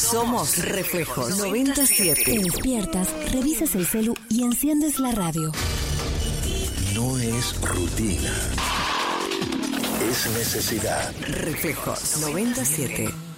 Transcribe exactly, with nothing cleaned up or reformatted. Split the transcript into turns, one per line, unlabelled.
Somos Reflejos noventa y siete.
Te despiertas, revisas el celu y enciendes la radio.
No es rutina. Es necesidad.
Reflejos noventa y siete.